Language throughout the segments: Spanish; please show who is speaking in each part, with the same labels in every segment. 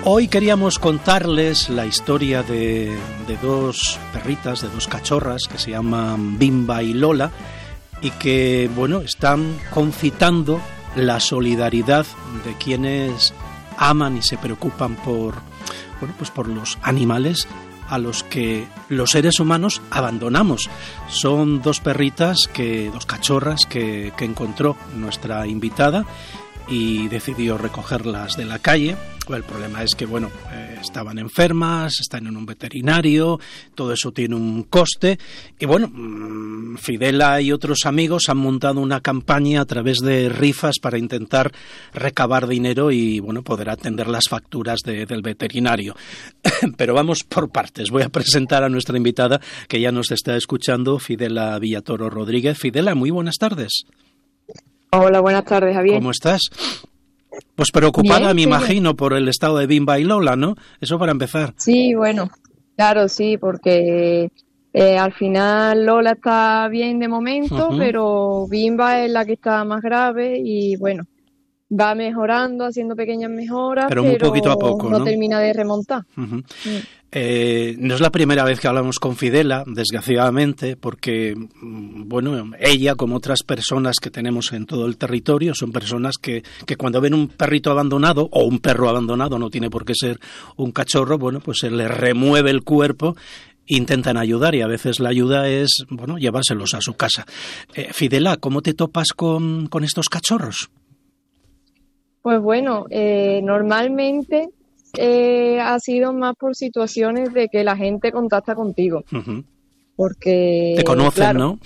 Speaker 1: Hoy queríamos contarles la historia de dos perritas, de dos cachorras que se llaman Bimba y Lola y que, bueno, están concitando la solidaridad de quienes aman y se preocupan por los animales a los que los seres humanos abandonamos. Son dos perritas, dos cachorras que encontró nuestra invitada y decidió recogerlas de la calle. El problema es que, estaban enfermas, están en un veterinario, todo eso tiene un coste. Y Fidela y otros amigos han montado una campaña a través de rifas para intentar recabar dinero y, poder atender las facturas del veterinario. Pero vamos por partes. Voy a presentar a nuestra invitada que ya nos está escuchando, Fidela Villatoro Rodríguez. Fidela, muy buenas tardes.
Speaker 2: Hola, buenas tardes, Javier.
Speaker 1: ¿Cómo estás? Pues preocupada,
Speaker 2: Bien,
Speaker 1: me
Speaker 2: sí,
Speaker 1: imagino, por el estado de Bimba y Lola, ¿no? Eso para empezar.
Speaker 2: Sí, claro, sí, porque al final Lola está bien de momento, pero Bimba es la que está más grave y va mejorando, haciendo pequeñas mejoras,
Speaker 1: pero muy poquito a poco, ¿no?
Speaker 2: No termina de remontar.
Speaker 1: No es la primera vez que hablamos con Fidela, desgraciadamente, porque, ella, como otras personas que tenemos en todo el territorio, son personas que cuando ven un perrito abandonado, o un perro abandonado, no tiene por qué ser un cachorro, se les remueve el cuerpo, intentan ayudar y a veces la ayuda es, llevárselos a su casa. Fidela, ¿cómo te topas con estos cachorros?
Speaker 2: Pues normalmente ha sido más por situaciones de que la gente contacta contigo. Porque
Speaker 1: te conocen, claro, ¿no?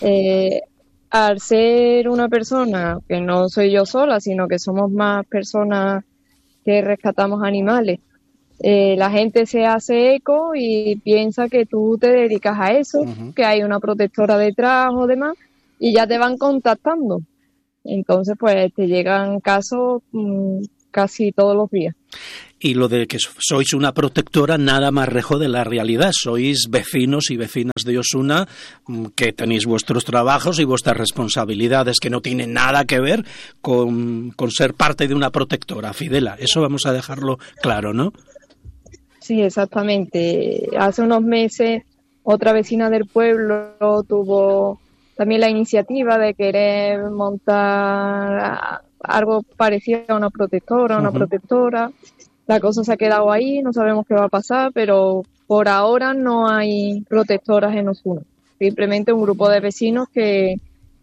Speaker 2: Al ser una persona que no soy yo sola, sino que somos más personas que rescatamos animales, la gente se hace eco y piensa que tú te dedicas a eso, que hay una protectora detrás o demás, y ya te van contactando. Entonces, te llegan casos casi todos los días.
Speaker 1: Y lo de que sois una protectora, nada más lejos de la realidad. Sois vecinos y vecinas de Osuna que tenéis vuestros trabajos y vuestras responsabilidades, que no tienen nada que ver con ser parte de una protectora, Fidela. Eso vamos a dejarlo claro, ¿no?
Speaker 2: Sí, exactamente. Hace unos meses otra vecina del pueblo tuvo también la iniciativa de querer montar algo parecido a una protectora. La cosa se ha quedado ahí, no sabemos qué va a pasar, pero por ahora no hay protectoras en Osuna. Simplemente un grupo de vecinos que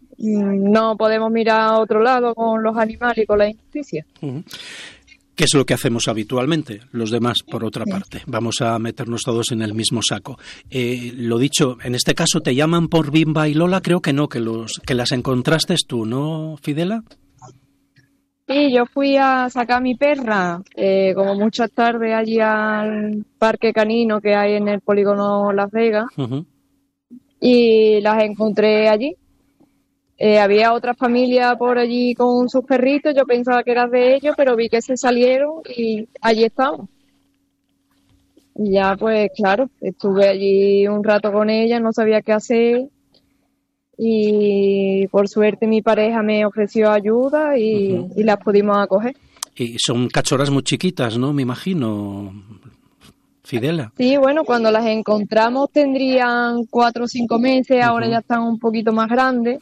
Speaker 2: no podemos mirar a otro lado con los animales y con la injusticia.
Speaker 1: ¿Qué es lo que hacemos habitualmente? Los demás, por otra parte. Vamos a meternos todos en el mismo saco. Lo dicho, en este caso te llaman por Bimba y Lola, creo que no, que las encontraste tú, ¿no, Fidela?
Speaker 2: Sí, yo fui a sacar a mi perra, como muchas tardes, allí al parque canino que hay en el polígono Las Vegas, y las encontré allí. Había otra familia por allí con sus perritos, yo pensaba que eran de ellos, pero vi que se salieron y allí estaban. Y ya, claro, estuve allí un rato con ellas, no sabía qué hacer. Y por suerte mi pareja me ofreció ayuda y las pudimos acoger.
Speaker 1: Y son cachorras muy chiquitas, ¿no? Me imagino, Fidela.
Speaker 2: Sí, cuando las encontramos tendrían 4 o 5 meses, ahora ya están un poquito más grandes.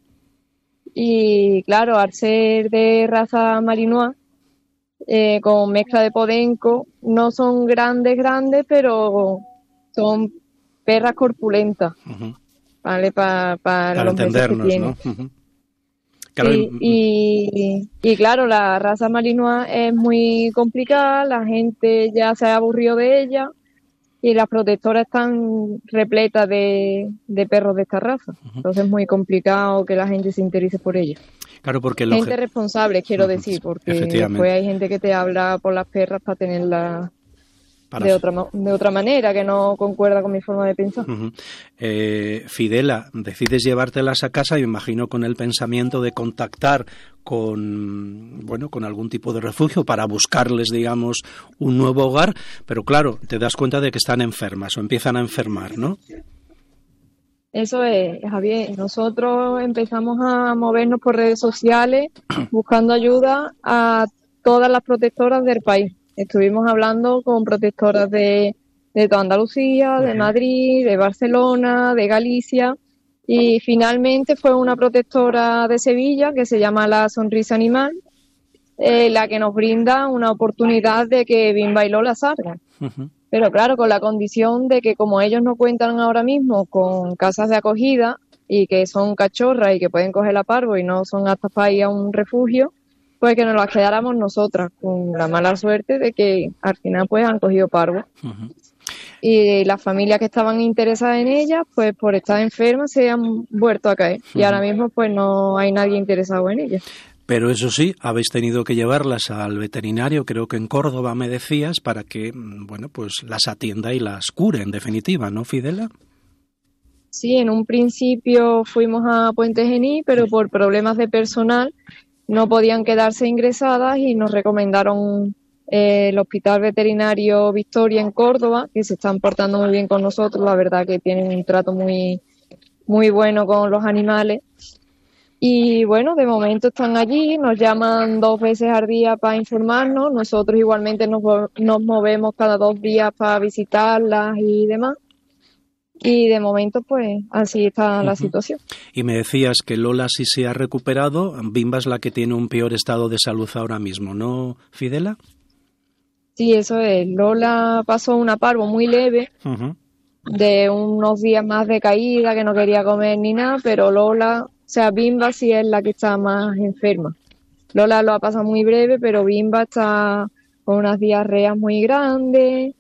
Speaker 2: Y claro, al ser de raza malinois, con mezcla de podenco, no son grandes, pero son perras corpulentas. ¿Vale? Para los
Speaker 1: entendernos,
Speaker 2: meses que
Speaker 1: ¿no?
Speaker 2: Claro, sí, y claro, la raza malinois es muy complicada, la gente ya se ha aburrido de ella y las protectoras están repletas de perros de esta raza. Entonces es muy complicado que la gente se interese por ella.
Speaker 1: Claro, porque
Speaker 2: gente responsable, quiero decir, porque después hay gente que te habla por las perras para tenerlas de otra manera, que no concuerda con mi forma de pensar.
Speaker 1: Fidela, decides llevártelas a casa, y me imagino con el pensamiento de contactar con algún tipo de refugio para buscarles, digamos, un nuevo hogar, pero claro, te das cuenta de que están enfermas o empiezan a enfermar, ¿no?
Speaker 2: Eso es, Javier. Nosotros empezamos a movernos por redes sociales buscando ayuda a todas las protectoras del país. Estuvimos hablando con protectoras de toda Andalucía, de Madrid, de Barcelona, de Galicia, y finalmente fue una protectora de Sevilla que se llama La Sonrisa Animal, la que nos brinda una oportunidad de que Bimba y Lola salgan. Pero claro, con la condición de que como ellos no cuentan ahora mismo con casas de acogida y que son cachorras y que pueden coger la parvo y no son aptas para ir a un refugio, pues que nos las quedáramos nosotras, con la mala suerte de que al final pues han cogido parvo. Y las familias que estaban interesadas en ellas, pues por estar enfermas se han vuelto a caer. Y ahora mismo pues no hay nadie interesado en ellas.
Speaker 1: Pero eso sí, habéis tenido que llevarlas al veterinario, creo que en Córdoba me decías, para que, bueno, pues las atienda y las cure, en definitiva, ¿no, Fidela?
Speaker 2: Sí, en un principio fuimos a Puente Genil, pero por problemas de personal no podían quedarse ingresadas y nos recomendaron el Hospital Veterinario Victoria en Córdoba, que se están portando muy bien con nosotros, la verdad que tienen un trato muy, muy bueno con los animales. Y bueno, de momento están allí, nos llaman 2 veces al día para informarnos, nosotros igualmente nos movemos cada 2 días para visitarlas y demás. Y de momento, pues, así está la situación.
Speaker 1: Y me decías que Lola sí se ha recuperado, Bimba es la que tiene un peor estado de salud ahora mismo, ¿no, Fidela?
Speaker 2: Sí, eso es. Lola pasó una parvo muy leve, de unos días más de caída, que no quería comer ni nada, pero Lola, o sea, Bimba sí es la que está más enferma. Lola lo ha pasado muy breve, pero Bimba está con unas diarreas muy grandes,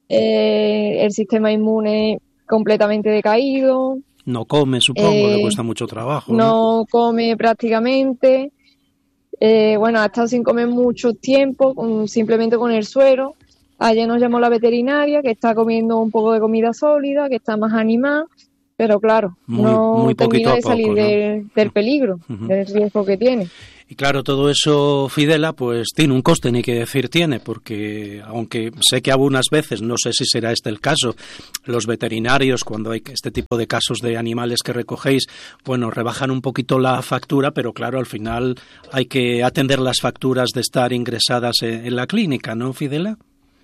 Speaker 2: el sistema inmune completamente decaído.
Speaker 1: No come, supongo, le cuesta mucho trabajo.
Speaker 2: No come prácticamente. Bueno, ha estado sin comer mucho tiempo, simplemente con el suero. Ayer nos llamó la veterinaria, que está comiendo un poco de comida sólida, que está más animada, pero claro, no termina de salir del peligro, del riesgo que tiene.
Speaker 1: Y claro, todo eso, Fidela, pues tiene un coste, ni que decir tiene, porque aunque sé que algunas veces, no sé si será este el caso, los veterinarios, cuando hay este tipo de casos de animales que recogéis, bueno, rebajan un poquito la factura, pero claro, al final hay que atender las facturas de estar ingresadas en la clínica, ¿no, Fidela?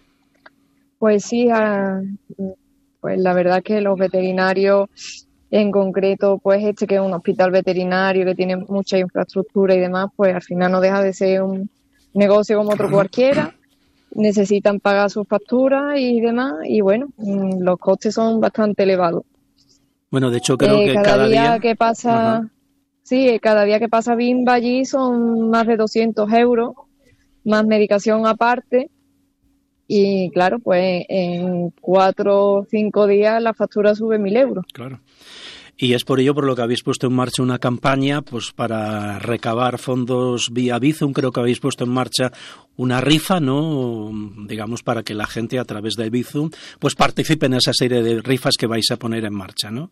Speaker 2: Pues sí, pues la verdad que los veterinarios, en concreto, pues que es un hospital veterinario que tiene mucha infraestructura y demás, pues al final no deja de ser un negocio como otro cualquiera. Necesitan pagar sus facturas y demás, y bueno, los costes son bastante elevados.
Speaker 1: Bueno, de hecho creo que cada día
Speaker 2: que pasa, cada día que pasa Bimba allí son más de 200 euros, más medicación aparte. Y claro, pues en 4 o 5 días la factura sube 1.000 euros.
Speaker 1: Claro. Y es por ello por lo que habéis puesto en marcha una campaña pues para recabar fondos vía Bizum. Creo que habéis puesto en marcha una rifa, ¿no? Digamos, para que la gente a través de Bizum pues participe en esa serie de rifas que vais a poner en marcha, ¿no?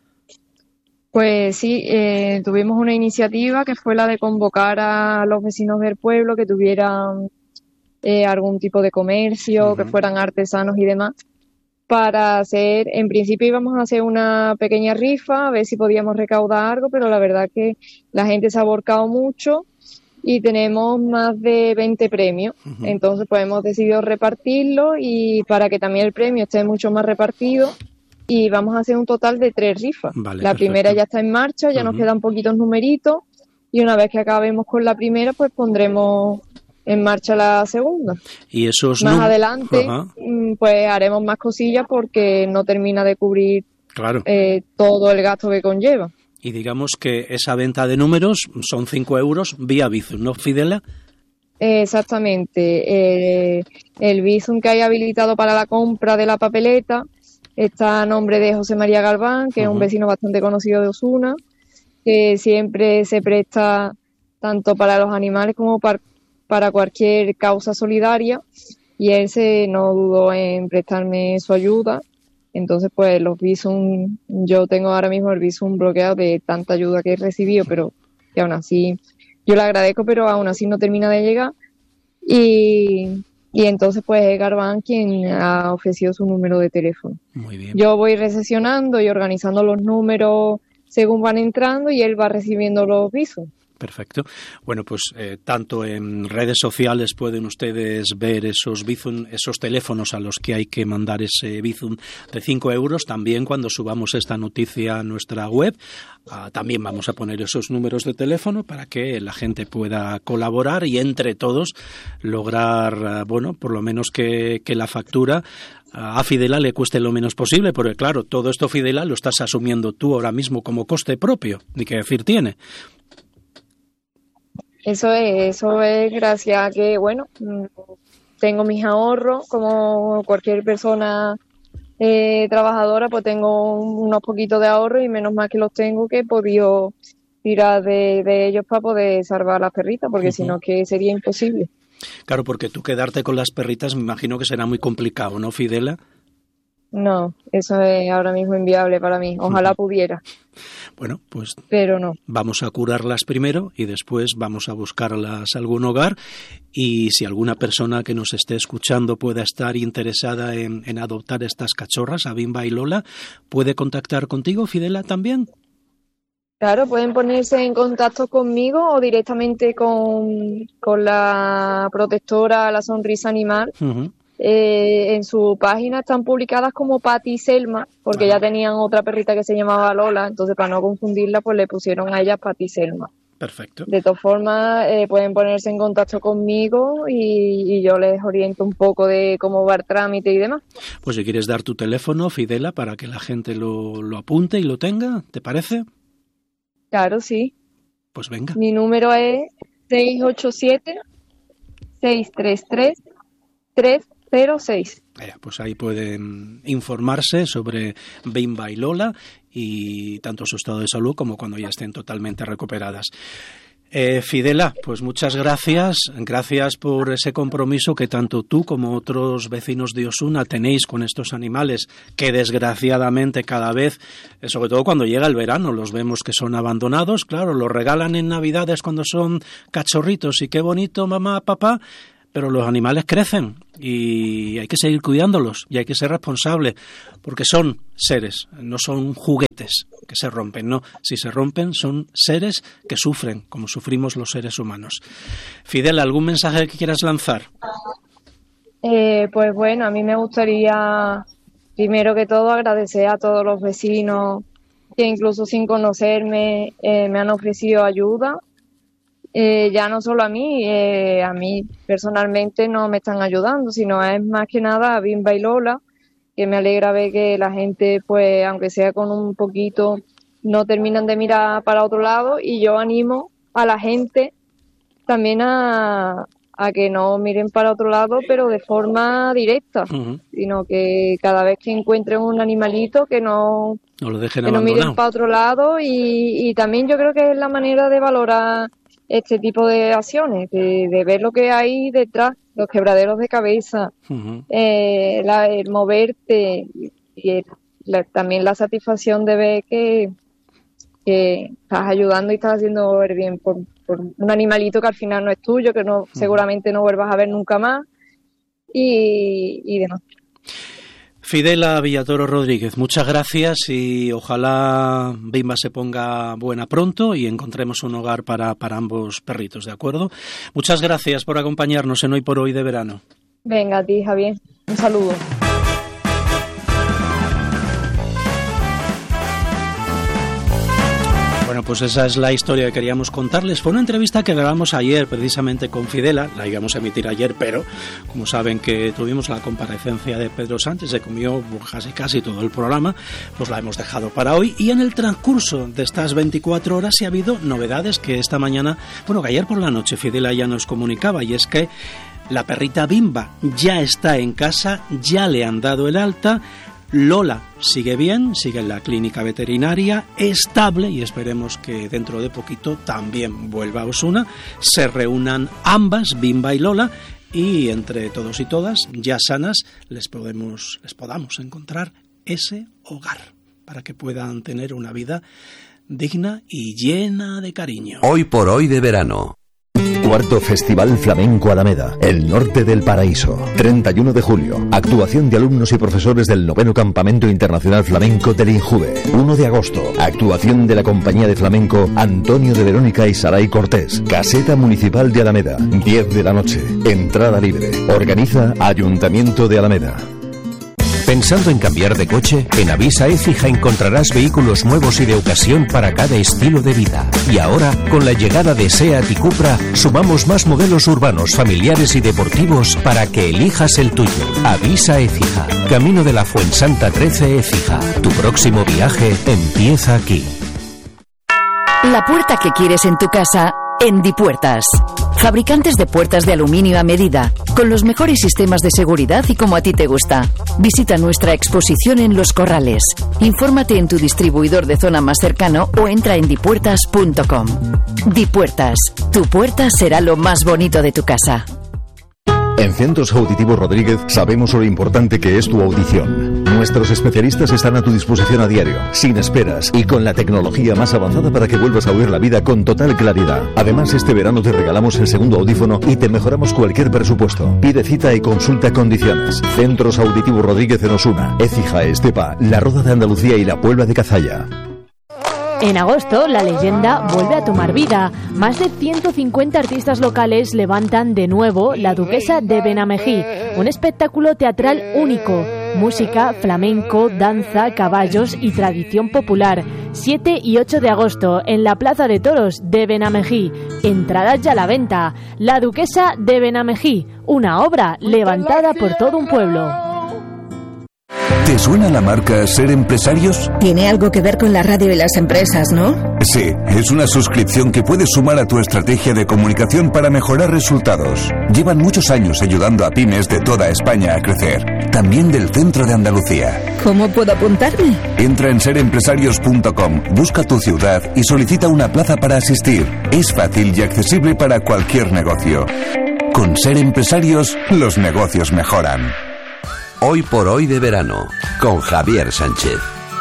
Speaker 2: Pues sí, tuvimos una iniciativa que fue la de convocar a los vecinos del pueblo que tuvieran algún tipo de comercio, que fueran artesanos y demás, para hacer, en principio íbamos a hacer una pequeña rifa, a ver si podíamos recaudar algo, pero la verdad que la gente se ha volcado mucho y tenemos más de 20 premios. Entonces pues hemos decidido repartirlo y para que también el premio esté mucho más repartido, y vamos a hacer un total de 3 rifas.
Speaker 1: Vale,
Speaker 2: la
Speaker 1: perfecto.
Speaker 2: Primera ya está en marcha, ya nos quedan poquitos numeritos, y una vez que acabemos con la primera pues pondremos en marcha la segunda.
Speaker 1: Y esos
Speaker 2: más adelante pues haremos más cosillas porque no termina de cubrir todo el gasto que conlleva.
Speaker 1: Y digamos que esa venta de números son 5 euros vía Bizum, ¿no, Fidela?
Speaker 2: Exactamente. El Bizum que hay habilitado para la compra de la papeleta está a nombre de José María Galván, que es un vecino bastante conocido de Osuna, que siempre se presta tanto para los animales como para cualquier causa solidaria, y él no dudó en prestarme su ayuda. Entonces pues los Bizum, yo tengo ahora mismo el Bizum bloqueado de tanta ayuda que he recibido, pero que aún así yo le agradezco, pero aún así no termina de llegar, y entonces pues es Garbán quien ha ofrecido su número de teléfono.
Speaker 1: Muy bien.
Speaker 2: Yo voy recepcionando y organizando los números según van entrando y él va recibiendo los Bizum.
Speaker 1: Perfecto. Bueno, pues tanto en redes sociales pueden ustedes ver esos Bizum, esos teléfonos a los que hay que mandar ese Bizum de 5 euros. También cuando subamos esta noticia a nuestra web, también vamos a poner esos números de teléfono para que la gente pueda colaborar y entre todos lograr, bueno, por lo menos que la factura a Fidela le cueste lo menos posible, porque claro, todo esto, Fidela, lo estás asumiendo tú ahora mismo como coste propio, ni qué decir tiene.
Speaker 2: Eso es gracias a que, bueno, tengo mis ahorros, como cualquier persona trabajadora, pues tengo unos poquitos de ahorro y menos mal que los tengo, que he podido tirar de ellos para poder salvar a las perritas, porque si no, que sería imposible.
Speaker 1: Claro, porque tú quedarte con las perritas me imagino que será muy complicado, ¿no, Fidela?
Speaker 2: No, eso es ahora mismo inviable para mí. Ojalá pudiera.
Speaker 1: Bueno, pues
Speaker 2: pero no.
Speaker 1: Vamos a curarlas primero y después vamos a buscarlas algún hogar. Y si alguna persona que nos esté escuchando pueda estar interesada en adoptar estas cachorras, a Bimba y Lola, ¿puede contactar contigo, Fidela, también?
Speaker 2: Claro, pueden ponerse en contacto conmigo o directamente con la protectora La Sonrisa Animal.
Speaker 1: Uh-huh.
Speaker 2: En su página están publicadas como Pati y Selma, porque ya tenían otra perrita que se llamaba Lola, entonces para no confundirla, pues le pusieron a ella Pati y Selma.
Speaker 1: Perfecto.
Speaker 2: De todas formas, pueden ponerse en contacto conmigo y yo les oriento un poco de cómo va el trámite y demás.
Speaker 1: Pues si quieres dar tu teléfono, Fidela, para que la gente lo apunte y lo tenga, ¿te parece?
Speaker 2: Claro, sí.
Speaker 1: Pues venga.
Speaker 2: Mi número es 687-633-306.
Speaker 1: Pues ahí pueden informarse sobre Bimba y Lola y tanto su estado de salud como cuando ya estén totalmente recuperadas. Fidela, pues muchas gracias por ese compromiso que tanto tú como otros vecinos de Osuna tenéis con estos animales que desgraciadamente cada vez, sobre todo cuando llega el verano, los vemos que son abandonados, claro, los regalan en Navidades cuando son cachorritos y qué bonito mamá, papá, pero los animales crecen y hay que seguir cuidándolos y hay que ser responsable porque son seres, no son juguetes que se rompen, no. Si se rompen son seres que sufren, como sufrimos los seres humanos. Fidela, ¿algún mensaje que quieras lanzar?
Speaker 2: Pues bueno, a mí me gustaría primero que todo agradecer a todos los vecinos que incluso sin conocerme me han ofrecido ayuda. Ya no solo a mí personalmente no me están ayudando, sino es más que nada a Bimba y Lola, que me alegra ver que la gente, pues aunque sea con un poquito, no terminan de mirar para otro lado, y yo animo a la gente también a que no miren para otro lado, pero de forma directa, sino que cada vez que encuentren un animalito que no
Speaker 1: lo dejen
Speaker 2: que no miren para otro lado, y también yo creo que es la manera de valorar este tipo de acciones, de ver lo que hay detrás, los quebraderos de cabeza, el moverte y también la satisfacción de ver que estás ayudando y estás haciendo el bien por un animalito que al final no es tuyo, que no seguramente no vuelvas a ver nunca más y demás.
Speaker 1: Fidela Villatoro Rodríguez, muchas gracias y ojalá Bimba se ponga buena pronto y encontremos un hogar para ambos perritos, ¿de acuerdo? Muchas gracias por acompañarnos en Hoy por Hoy de verano.
Speaker 2: Venga, a ti, Javier. Un saludo.
Speaker 1: Bueno, pues esa es la historia que queríamos contarles. Fue una entrevista que grabamos ayer precisamente con Fidela, la íbamos a emitir ayer, pero como saben que tuvimos la comparecencia de Pedro Sánchez, se comió casi todo el programa, pues la hemos dejado para hoy. Y en el transcurso de estas 24 horas sí ha habido novedades que esta mañana, que ayer por la noche Fidela ya nos comunicaba, y es que la perrita Bimba ya está en casa, ya le han dado el alta. Lola sigue bien, sigue en la clínica veterinaria, estable, y esperemos que dentro de poquito también vuelva a Osuna, se reúnan ambas, Bimba y Lola, y entre todos y todas, ya sanas, les podamos encontrar ese hogar para que puedan tener una vida digna y llena de cariño.
Speaker 3: Hoy por Hoy de verano. Cuarto Festival Flamenco Alameda, el norte del paraíso. 31 de julio, actuación de alumnos y profesores del 9º Campamento Internacional Flamenco del INJUVE. 1 de agosto, actuación de la compañía de flamenco Antonio de Verónica y Saray Cortés. Caseta Municipal de Alameda, 10 de la noche. Entrada libre. Organiza Ayuntamiento de Alameda.
Speaker 4: ¿Pensando en cambiar de coche? En Avisa Écija encontrarás vehículos nuevos y de ocasión para cada estilo de vida. Y ahora, con la llegada de SEAT y Cupra, sumamos más modelos urbanos, familiares y deportivos para que elijas el tuyo. Avisa Écija, Camino de la Fuensanta 13 Écija. Tu próximo viaje empieza aquí.
Speaker 5: La puerta que quieres en tu casa, en Dipuertas. Fabricantes de puertas de aluminio a medida, con los mejores sistemas de seguridad y como a ti te gusta. Visita nuestra exposición en Los Corrales. Infórmate en tu distribuidor de zona más cercano o entra en dipuertas.com. Dipuertas, tu puerta será lo más bonito de tu casa.
Speaker 3: En Centros Auditivos Rodríguez sabemos lo importante que es tu audición. Nuestros especialistas están a tu disposición a diario, sin esperas y con la tecnología más avanzada para que vuelvas a oír la vida con total claridad. Además, este verano te regalamos el segundo audífono y te mejoramos cualquier presupuesto. Pide cita y consulta condiciones. Centros Auditivos Rodríguez en Osuna, Écija, Estepa, La Roda de Andalucía y La Puebla de Cazalla.
Speaker 6: En agosto, la leyenda vuelve a tomar vida. Más de 150 artistas locales levantan de nuevo La Duquesa de Benamejí, un espectáculo teatral único. Música, flamenco, danza, caballos y tradición popular. 7 y 8 de agosto, en la Plaza de Toros de Benamejí. Entradas ya a la venta. La Duquesa de Benamejí, una obra levantada por todo un pueblo.
Speaker 7: ¿Te suena la marca Ser Empresarios?
Speaker 5: Tiene algo que ver con la radio y las empresas, ¿no?
Speaker 7: Sí, es una suscripción que puedes sumar a tu estrategia de comunicación para mejorar resultados. Llevan muchos años ayudando a pymes de toda España a crecer, también del centro de Andalucía.
Speaker 5: ¿Cómo puedo apuntarme?
Speaker 7: Entra en serempresarios.com, busca tu ciudad y solicita una plaza para asistir. Es fácil y accesible para cualquier negocio. Con Ser Empresarios, los negocios mejoran.
Speaker 8: Hoy por hoy de verano, con Javier Sánchez.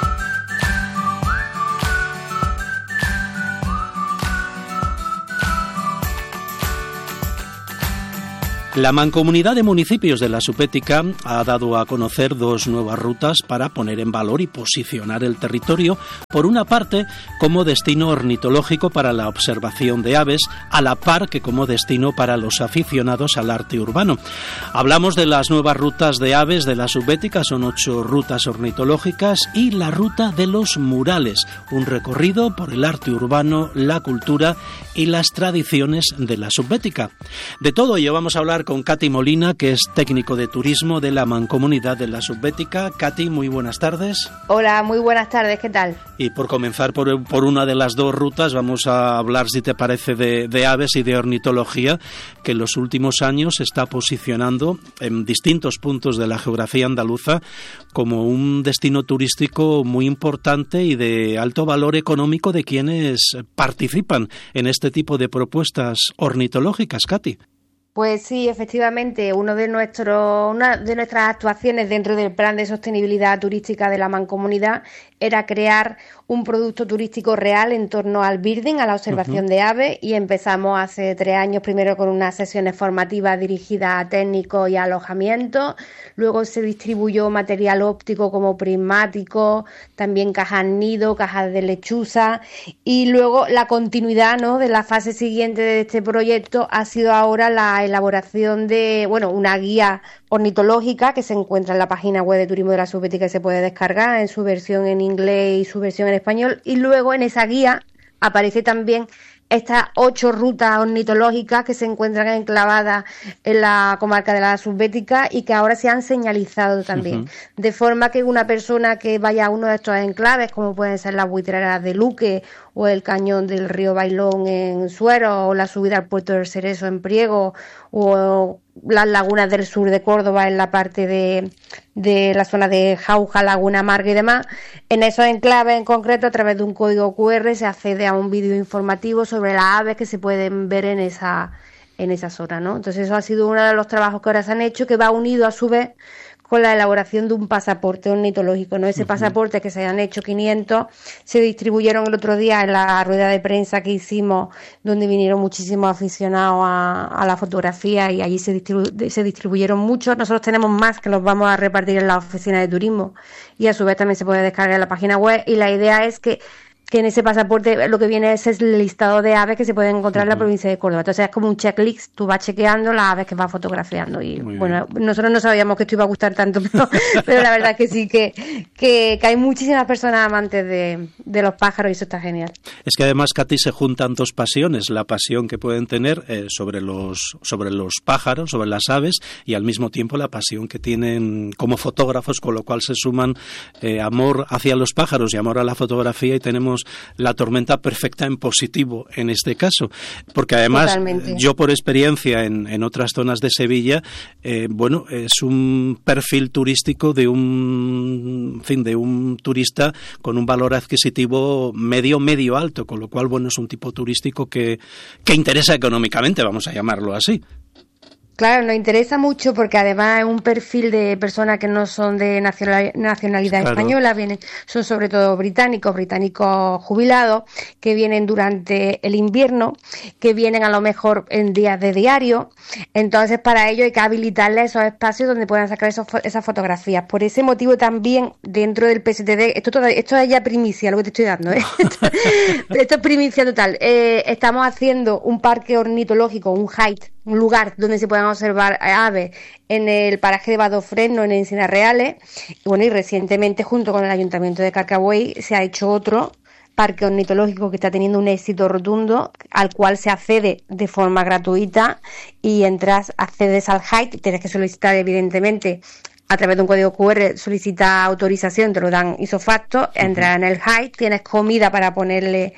Speaker 1: La Mancomunidad de Municipios de la Supética ha dado a conocer dos nuevas rutas para poner en valor y posicionar el territorio, por una parte como destino ornitológico para la observación de aves, a la par que como destino para los aficionados al arte urbano. Hablamos de las nuevas rutas de aves de la Supética, son 8 rutas ornitológicas, y la ruta de los murales, un recorrido por el arte urbano, la cultura y las tradiciones de la Supética. De todo ello vamos a hablar con Katy Molina, que es técnico de turismo de la Mancomunidad de la Supética. Katy, muy buenas tardes.
Speaker 9: Hola, muy buenas tardes, ¿qué tal?
Speaker 1: Y por comenzar por una de las dos rutas, vamos a hablar, si te parece, de aves y de ornitología, que en los últimos años se está posicionando en distintos puntos de la geografía andaluza como un destino turístico muy importante y de alto valor económico de quienes participan en este tipo de propuestas ornitológicas, Katy.
Speaker 9: Pues sí, efectivamente, una de nuestras actuaciones dentro del plan de sostenibilidad turística de la Mancomunidad era crear un producto turístico real en torno al birding, a la observación de aves, y empezamos hace 3 años primero con unas sesiones formativas dirigidas a técnicos y alojamientos, luego se distribuyó material óptico como prismáticos, también cajas nido, cajas de lechuza, y luego la continuidad, ¿no?, de la fase siguiente de este proyecto ha sido ahora la elaboración de una guía ornitológica que se encuentra en la página web de Turismo de la Supética y se puede descargar en su versión en inglés y su versión en español, y luego en esa guía aparece también estas 8 rutas ornitológicas que se encuentran enclavadas en la comarca de la Supética y que ahora se han señalizado también. De forma que una persona que vaya a uno de estos enclaves, como pueden ser las buitreras de Luque o el cañón del río Bailón en Suero, o la subida al puerto del Cerezo en Priego, o las lagunas del sur de Córdoba en la parte de la zona de Jauja, Laguna Amarga y demás, en esos enclaves en concreto, a través de un código QR se accede a un vídeo informativo sobre las aves que se pueden ver en esa zona, ¿no? Entonces eso ha sido uno de los trabajos que ahora se han hecho, que va unido a su vez con la elaboración de un pasaporte ornitológico, ¿no? Ese pasaporte que se han hecho 500, se distribuyeron el otro día en la rueda de prensa que hicimos, donde vinieron muchísimos aficionados a la fotografía, y allí se distribuyeron muchos. Nosotros tenemos más que los vamos a repartir en la oficina de turismo, y a su vez también se puede descargar en la página web, y la idea es que en ese pasaporte lo que viene es el listado de aves que se pueden encontrar en la provincia de Córdoba. Entonces es como un checklist, tú vas chequeando las aves que vas fotografiando. Y bueno, nosotros no sabíamos que esto iba a gustar tanto, pero la verdad que sí, que hay muchísimas personas amantes de los pájaros, y eso está genial.
Speaker 1: Es que además, Katy, se juntan dos pasiones: la pasión que pueden tener sobre los pájaros, sobre las aves, y al mismo tiempo la pasión que tienen como fotógrafos, con lo cual se suman amor hacia los pájaros y amor a la fotografía, y tenemos la tormenta perfecta en positivo en este caso, porque además totalmente. Yo por experiencia en otras zonas de Sevilla, bueno, es un perfil turístico de un turista con un valor adquisitivo medio alto, con lo cual, bueno, es un tipo turístico que interesa económicamente, vamos a llamarlo así.
Speaker 9: Claro, nos interesa mucho porque además es un perfil de personas que no son de nacionalidad española, son sobre todo británicos jubilados, que vienen durante el invierno, que vienen a lo mejor en días de diario. Entonces, para ello hay que habilitarles esos espacios donde puedan sacar esas fotografías. Por ese motivo también, dentro del PSTD, esto es ya primicia lo que te estoy dando, ¿eh? Esto es primicia total. Estamos haciendo un parque ornitológico, un HITE, un lugar donde se puedan observar aves en el paraje de Badofreno, en Encinas Reales. Y bueno, y recientemente, junto con el Ayuntamiento de Carcabuey, se ha hecho otro parque ornitológico que está teniendo un éxito rotundo, al cual se accede de forma gratuita, y accedes al HITE, tienes que solicitar, evidentemente, a través de un código QR, solicita autorización, te lo dan isofacto, entras en el HITE, tienes comida para ponerle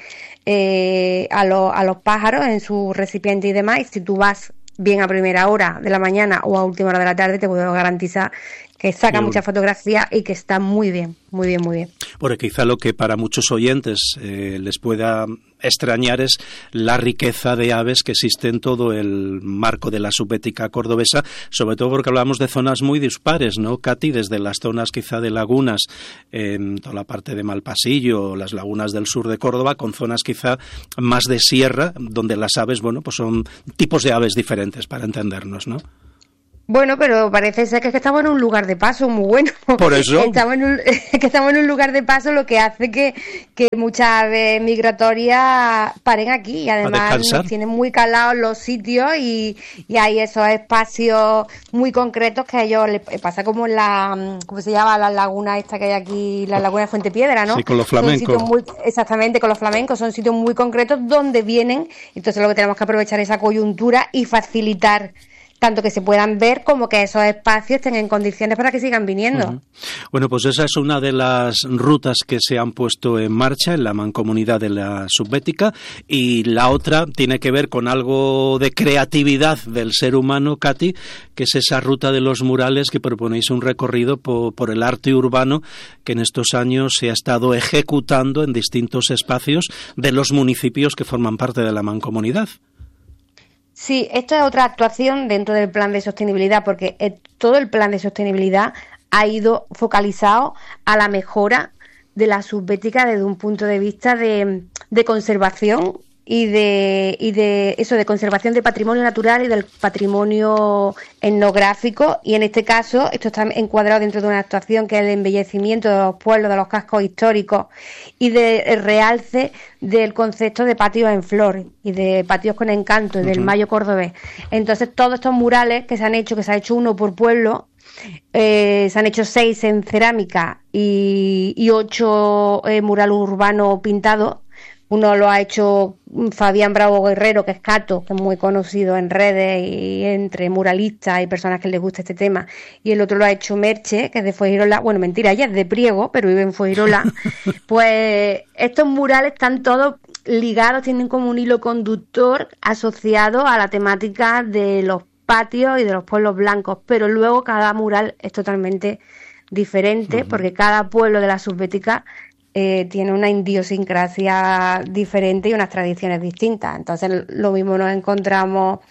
Speaker 9: a los pájaros en su recipiente y demás, y si tú vas bien a primera hora de la mañana o a última hora de la tarde, te puedo garantizar que saca muchas fotografías y que está muy bien.
Speaker 1: Porque quizá lo que para muchos oyentes les pueda extrañar es la riqueza de aves que existe en todo el marco de la subbética cordobesa, sobre todo porque hablamos de zonas muy dispares, ¿no, Katy? Desde las zonas quizá de lagunas, en toda la parte de Malpasillo, las lagunas del sur de Córdoba, con zonas quizá más de sierra, donde las aves, bueno, pues son tipos de aves diferentes, para entendernos, ¿no?
Speaker 9: Bueno, pero parece ser que estamos en un lugar de paso muy bueno.
Speaker 1: Por eso.
Speaker 9: Estamos en un lugar de paso, lo que hace que muchas aves migratorias paren aquí, y además nos tienen muy calados los sitios, y hay esos espacios muy concretos que a ellos les pasa, como en ¿cómo se llama? La laguna esta que hay aquí, la laguna de Fuente Piedra, ¿no?
Speaker 1: Sí, con los flamencos.
Speaker 9: Exactamente, con los flamencos, son sitios muy concretos donde vienen, entonces lo que tenemos que aprovechar esa coyuntura y facilitar tanto que se puedan ver como que esos espacios estén en condiciones para que sigan viniendo. Uh-huh.
Speaker 1: Bueno, pues esa es una de las rutas que se han puesto en marcha en la mancomunidad de la Subbética, y la otra tiene que ver con algo de creatividad del ser humano, Katy, que es esa ruta de los murales, que proponéis un recorrido por el arte urbano que en estos años se ha estado ejecutando en distintos espacios de los municipios que forman parte de la mancomunidad.
Speaker 9: Sí, esta es otra actuación dentro del plan de sostenibilidad, porque todo el plan de sostenibilidad ha ido focalizado a la mejora de la subbética desde un punto de vista de conservación y de conservación del patrimonio natural y del patrimonio etnográfico, y en este caso esto está encuadrado dentro de una actuación que es el embellecimiento de los pueblos, de los cascos históricos, y del realce del concepto de patios en flor y de patios con encanto, y del mayo cordobés. Entonces todos estos murales que se ha hecho uno por pueblo, se han hecho 6 en cerámica y 8 mural urbano pintado. Uno lo ha hecho Fabián Bravo Guerrero, que es Cato, que es muy conocido en redes y entre muralistas y personas que les gusta este tema, y el otro lo ha hecho Merche, que es de Fuengirola. Bueno, mentira, ella es de Priego, pero vive en Fuengirola. Pues estos murales están todos ligados, tienen como un hilo conductor asociado a la temática de los patios y de los pueblos blancos, pero luego cada mural es totalmente diferente, porque cada pueblo de la Subbética tiene una idiosincrasia diferente y unas tradiciones distintas. Entonces lo mismo nos encontramos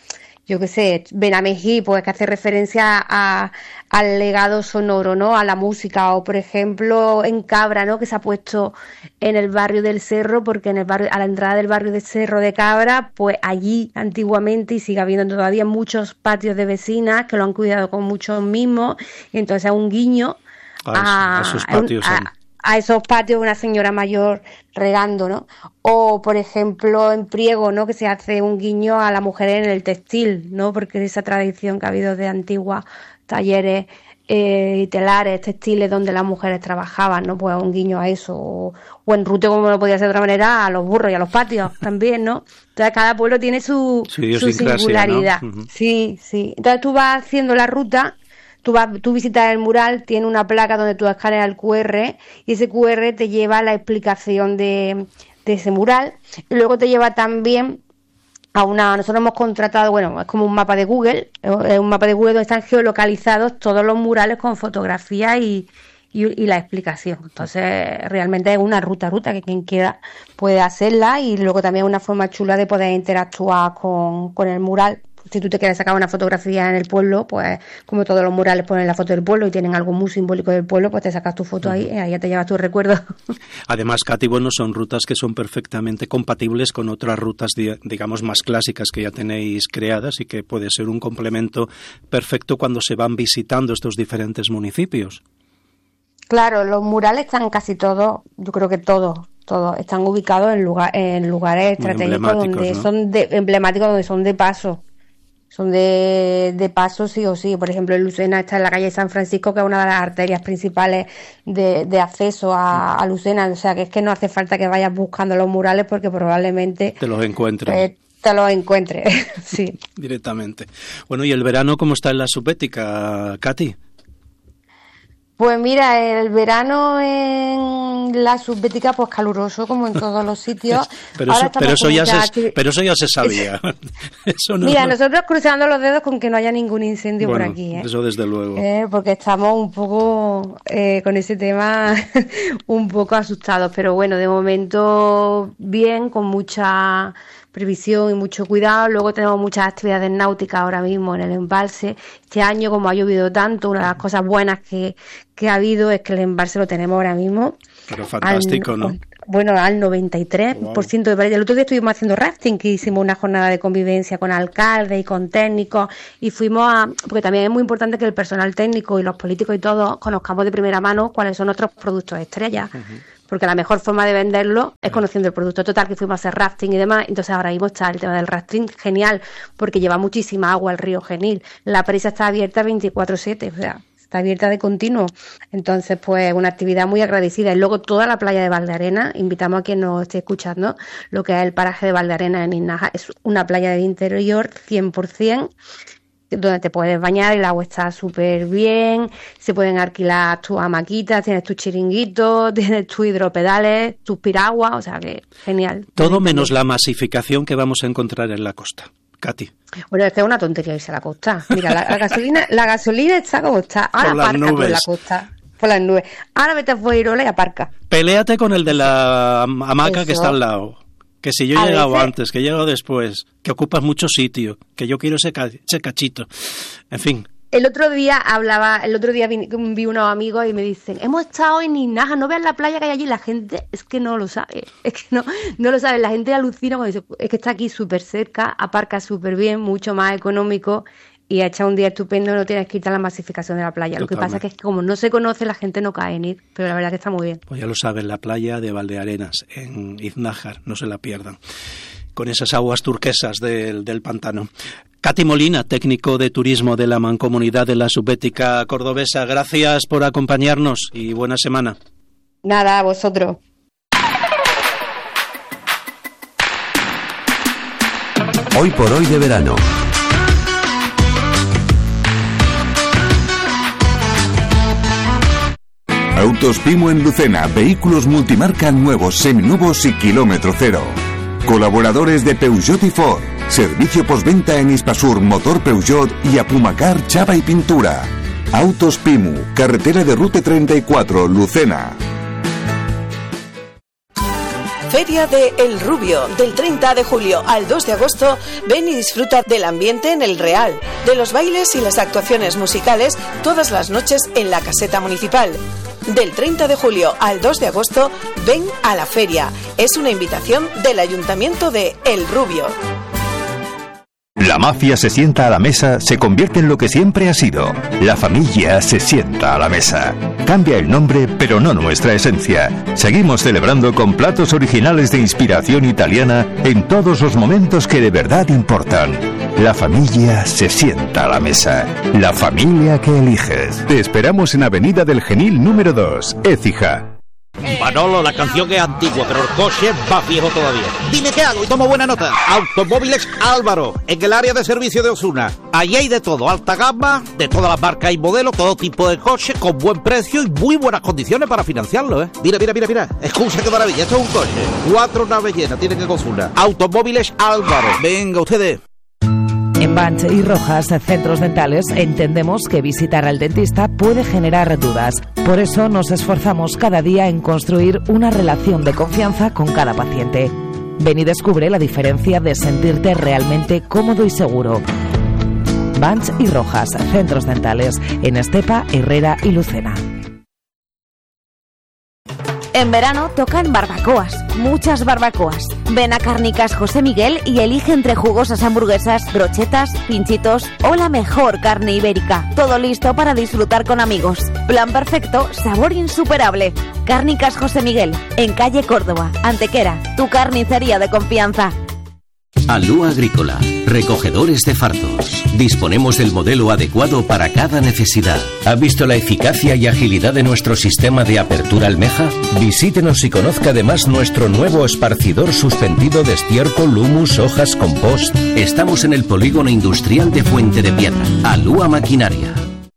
Speaker 9: yo qué sé, Benamejí, pues que hace referencia al legado sonoro, ¿no? A la música, o por ejemplo en Cabra, ¿no? Que se ha puesto en el barrio del Cerro, porque en el barrio, a la entrada del barrio del Cerro de Cabra, pues allí antiguamente, y sigue habiendo todavía muchos patios de vecinas que lo han cuidado con mucho mimo, y entonces es un guiño a esos patios. A esos patios, una señora mayor regando, ¿no? O, por ejemplo, en Priego, ¿no? Que se hace un guiño a la mujer en el textil, ¿no? Porque esa tradición que ha habido de antiguos talleres y telares, textiles, donde las mujeres trabajaban, ¿no? Pues un guiño a eso. O en Rute, como no podía ser de otra manera, a los burros y a los patios también, ¿no? Entonces, cada pueblo tiene su singularidad. ¿No? Uh-huh. Sí, sí. Entonces, tú vas haciendo la ruta. Tú visitas el mural, tiene una placa donde tú escaneas el QR y ese QR te lleva a la explicación de ese mural, y luego te lleva también nosotros hemos contratado, bueno, es como un mapa de Google, es un mapa de Google donde están geolocalizados todos los murales con fotografía y la explicación. Entonces, realmente es una ruta que quien quiera puede hacerla, y luego también es una forma chula de poder interactuar con el mural. Si tú te quieres sacar una fotografía en el pueblo, pues como todos los murales ponen la foto del pueblo y tienen algo muy simbólico del pueblo, pues te sacas tu foto ahí y ahí ya te llevas tus recuerdos.
Speaker 1: Además, Katy, bueno, son rutas que son perfectamente compatibles con otras rutas, digamos, más clásicas que ya tenéis creadas, y que puede ser un complemento perfecto cuando se van visitando estos diferentes municipios.
Speaker 9: Claro, los murales están casi todos, yo creo que todos están ubicados en lugares estratégicos donde, ¿no? Son emblemáticos, donde son de paso. Son de paso sí o sí. Por ejemplo, en Lucena está en la calle San Francisco, que es una de las arterias principales de acceso a Lucena. O sea, que es que no hace falta que vayas buscando los murales, porque probablemente
Speaker 1: te los encuentres.
Speaker 9: Sí.
Speaker 1: Directamente. Bueno, ¿y el verano cómo está en la Subbética, Katy?
Speaker 9: Pues mira, el verano en la Subbética, pues caluroso, como en todos los sitios.
Speaker 1: Pero eso ya se sabía. Eso no,
Speaker 9: mira, nosotros cruzando los dedos con que no haya ningún incendio por aquí.
Speaker 1: Eso desde luego.
Speaker 9: Porque estamos un poco con ese tema un poco asustados. Pero bueno, de momento bien, con mucha previsión y mucho cuidado. Luego tenemos muchas actividades náuticas ahora mismo en el embalse. Este año, como ha llovido tanto, una de las cosas buenas que ha habido es que el embalse lo tenemos ahora mismo.
Speaker 1: Pero fantástico, ¿no?
Speaker 9: Bueno, al 93% de playa. El otro día estuvimos haciendo rafting, que hicimos una jornada de convivencia con alcaldes y con técnicos, y fuimos porque también es muy importante que el personal técnico y los políticos y todos conozcamos de primera mano cuáles son nuestros productos estrellas. Uh-huh. Porque la mejor forma de venderlo es conociendo el producto. Total, que fuimos a hacer rafting y demás. Entonces ahora mismo está el tema del rafting genial, porque lleva muchísima agua el río Genil. La presa está abierta 24/7, o sea, está abierta de continuo. Entonces, pues una actividad muy agradecida. Y luego toda la playa de Valdearena, invitamos a quien nos esté escuchando, lo que es el paraje de Valdearena en Inaja. Es una playa del interior 100%, donde te puedes bañar, el agua está súper bien, se pueden alquilar tus hamaquitas, tienes tus chiringuitos, tienes tus hidropedales, tus piraguas, o sea que genial.
Speaker 1: Todo menos la masificación que vamos a encontrar en la costa. Katy.
Speaker 9: Bueno, es que es una tontería irse a la costa. Mira, la gasolina está como está. Ahora aparca por la costa. Por las nubes. Ahora vete a Fuengirola y aparca.
Speaker 1: Peléate con el de la hamaca que está al lado. Que si yo he llegado antes, que he llegado después, que ocupas mucho sitio, que yo quiero ese cachito. En fin.
Speaker 9: El otro día vi unos amigos y me dicen, hemos estado en Inaja, no veas la playa que hay allí. La gente es que no lo sabe, es que no lo sabe. La gente alucina cuando dice, es que está aquí súper cerca, aparca súper bien, mucho más económico, y ha echado un día estupendo, no tienes que irte a la masificación de la playa. Totalmente. Lo que pasa es que como no se conoce, la gente no cae en ir, pero la verdad que está muy bien.
Speaker 1: Pues ya lo saben, la playa de Valdearenas, en Iznájar, no se la pierdan, con esas aguas turquesas del pantano. Katy Molina, técnico de turismo de la Mancomunidad de la Subbética Cordobesa, gracias por acompañarnos y buena semana.
Speaker 9: Nada, a vosotros.
Speaker 8: Hoy por hoy de verano. Autos Pimo en Lucena, vehículos multimarca nuevos, seminuevos y kilómetro cero. Colaboradores de Peugeot y Ford. Servicio postventa en Hispasur, Motor Peugeot y Apumacar, Chapa y Pintura. Autos Pimu, carretera de Rute 34, Lucena.
Speaker 10: Feria de El Rubio, del 30 de julio al 2 de agosto. Ven y disfruta del ambiente en el Real, de los bailes y las actuaciones musicales todas las noches en la caseta municipal. Del 30 de julio al 2 de agosto, ven a la feria. Es una invitación del Ayuntamiento de El Rubio.
Speaker 3: La mafia se sienta a la mesa, se convierte en lo que siempre ha sido. La familia se sienta a la mesa. Cambia el nombre, pero no nuestra esencia. Seguimos celebrando con platos originales de inspiración italiana en todos los momentos que de verdad importan. La familia se sienta a la mesa. La familia que eliges. Te esperamos en Avenida del Genil número 2, Écija.
Speaker 11: Manolo, la canción es antigua, pero el coche va viejo todavía. Dime qué hago y tomo buena nota. Automóviles Álvaro, en el área de servicio de Osuna. Allí hay de todo, alta gama, de todas las marcas y modelos, todo tipo de coches, con buen precio y muy buenas condiciones para financiarlo, ¿eh? Mira. Escucha qué maravilla, esto es un coche. 4 naves llenas tienen en Osuna. Automóviles Álvaro. Venga, ustedes.
Speaker 12: En Banch y Rojas, centros dentales, entendemos que visitar al dentista puede generar dudas. Por eso nos esforzamos cada día en construir una relación de confianza con cada paciente. Ven y descubre la diferencia de sentirte realmente cómodo y seguro. Banch y Rojas, centros dentales, en Estepa, Herrera y Lucena.
Speaker 13: En verano tocan barbacoas, muchas barbacoas. Ven a Cárnicas José Miguel y elige entre jugosas hamburguesas, brochetas, pinchitos o la mejor carne ibérica. Todo listo para disfrutar con amigos. Plan perfecto, sabor insuperable. Cárnicas José Miguel, en calle Córdoba, Antequera, tu carnicería de confianza.
Speaker 14: Alúa Agrícola, recogedores de fardos. Disponemos del modelo adecuado para cada necesidad. ¿Ha visto la eficacia y agilidad de nuestro sistema de apertura almeja? Visítenos y conozca además nuestro nuevo esparcidor suspendido de estiércol, humus, hojas, compost. Estamos en el polígono industrial de Fuente de Piedra. Alúa Maquinaria.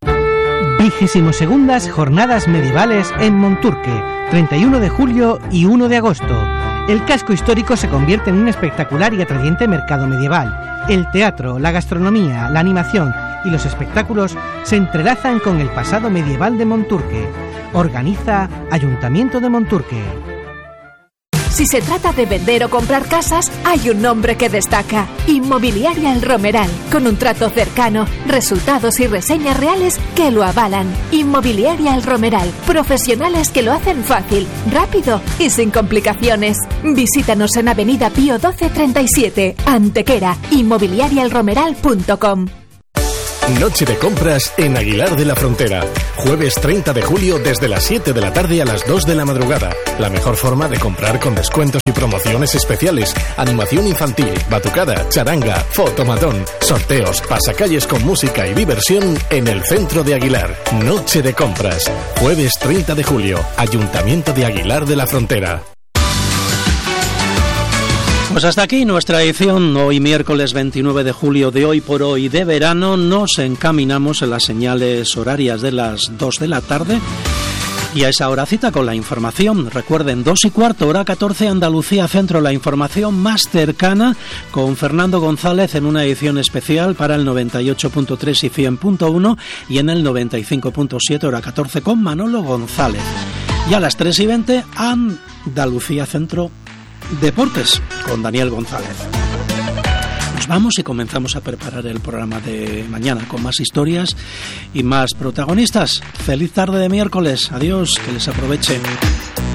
Speaker 15: 22ª Jornadas Medievales en Monturque, 31 de julio y 1 de agosto. El casco histórico se convierte en un espectacular y atrayente mercado medieval. El teatro, la gastronomía, la animación y los espectáculos se entrelazan con el pasado medieval de Monturque. Organiza Ayuntamiento de Monturque.
Speaker 16: Si se trata de vender o comprar casas, hay un nombre que destaca: Inmobiliaria El Romeral, con un trato cercano, resultados y reseñas reales que lo avalan. Inmobiliaria El Romeral, profesionales que lo hacen fácil, rápido y sin complicaciones. Visítanos en Avenida Pío 1237, Antequera, inmobiliariaelromeral.com.
Speaker 17: Noche de compras en Aguilar de la Frontera. Jueves 30 de julio desde las 7 de la tarde a las 2 de la madrugada. La mejor forma de comprar con descuentos y promociones especiales. Animación infantil, batucada, charanga, fotomatón, sorteos, pasacalles con música y diversión en el centro de Aguilar. Noche de compras. Jueves 30 de julio. Ayuntamiento de Aguilar de la Frontera.
Speaker 1: Pues hasta aquí nuestra edición, hoy miércoles 29 de julio de Hoy por Hoy de verano. Nos encaminamos en las señales horarias de las 2 de la tarde y a esa hora cita con la información. Recuerden, 2:15, hora 14, Andalucía Centro, la información más cercana con Fernando González en una edición especial para el 98.3 y 100.1 y en el 95.7, hora 14, con Manolo González. Y a las 3:20, Andalucía Centro Deportes con Daniel González. Nos vamos y comenzamos a preparar el programa de mañana con más historias y más protagonistas. Feliz tarde de miércoles. Adiós, que les aproveche.